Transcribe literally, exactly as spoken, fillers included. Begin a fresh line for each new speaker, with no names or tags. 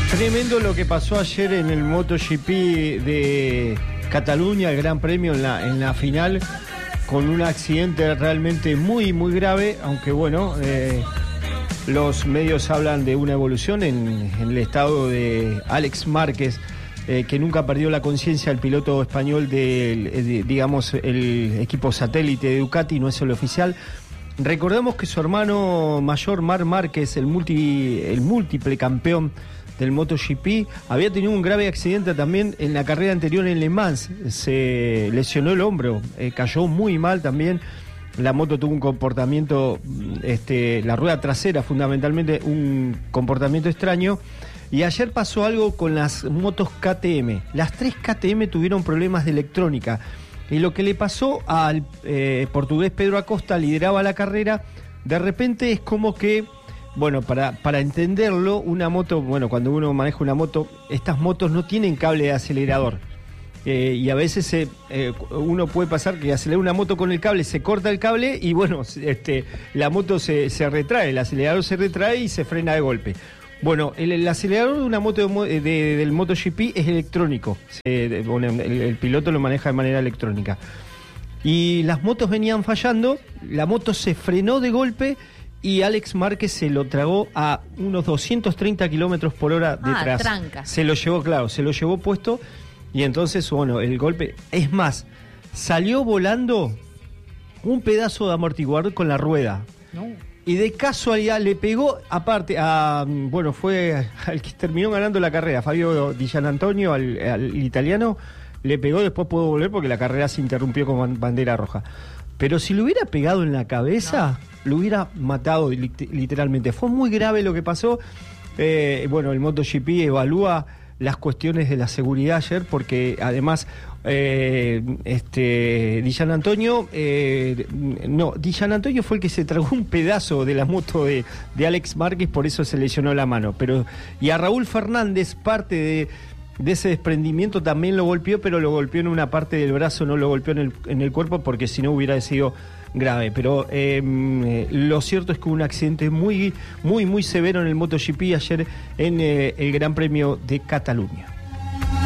Tremendo lo que pasó ayer en el MotoGP de Cataluña, el Gran Premio en la, en la final, con un accidente realmente muy, muy grave, aunque bueno, eh, los medios hablan de una evolución en, en el estado de Alex Márquez, eh, que nunca perdió la conciencia, el piloto español del, de, digamos, el equipo satélite de Ducati, no es el oficial. Recordemos que su hermano mayor, Marc Márquez, el, multi, el múltiple campeón del MotoGP, había tenido un grave accidente también en la carrera anterior en Le Mans. Se lesionó el hombro, eh, cayó muy mal también. La moto tuvo un comportamiento, este, la rueda trasera fundamentalmente, un comportamiento extraño. Y ayer pasó algo con las motos K T M. Las tres K T M tuvieron problemas de electrónica. Y lo que le pasó al eh, portugués Pedro Acosta, lideraba la carrera, de repente es como que, bueno, para, para entenderlo, una moto, bueno, cuando uno maneja una moto, estas motos no tienen cable de acelerador. Eh, y a veces eh, eh, uno puede pasar que acelera una moto con el cable, se corta el cable y bueno, este, la moto se, se retrae, el acelerador se retrae y se frena de golpe. Bueno, el, el acelerador de una moto de, de, del MotoGP es electrónico. Se, de, bueno, el, el piloto lo maneja de manera electrónica. Y las motos venían fallando, la moto se frenó de golpe y Alex Márquez se lo tragó a unos doscientos treinta kilómetros por hora detrás.
Ah, tranca.
Se lo llevó, claro, se lo llevó puesto y entonces, bueno, el golpe... Es más, salió volando un pedazo de amortiguador con la rueda.
No.
Y de casualidad le pegó, aparte, a, bueno, fue al que terminó ganando la carrera, Fabio Di Giannantonio, al, al italiano, le pegó, después pudo volver porque la carrera se interrumpió con bandera roja. Pero si le hubiera pegado en la cabeza, no, lo hubiera matado literalmente. Fue muy grave lo que pasó. Eh, bueno, el MotoGP evalúa las cuestiones de la seguridad ayer, porque además eh, este Di Giannantonio eh, no, Di Giannantonio fue el que se tragó un pedazo de la moto de, de Alex Márquez, por eso se lesionó la mano. Pero y a Raúl Fernández, parte de, de ese desprendimiento, también lo golpeó, pero lo golpeó en una parte del brazo, no lo golpeó en el, en el cuerpo, porque si no hubiera sido grave. Pero eh, lo cierto es que hubo un accidente muy, muy, muy severo en el MotoGP ayer en eh, el Gran Premio de Cataluña.